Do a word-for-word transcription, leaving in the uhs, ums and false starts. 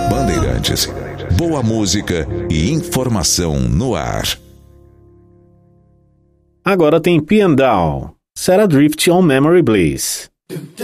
Bandeirantes. Boa música e informação no ar. Agora tem P and Down, Set Adrift on Memory Bliss.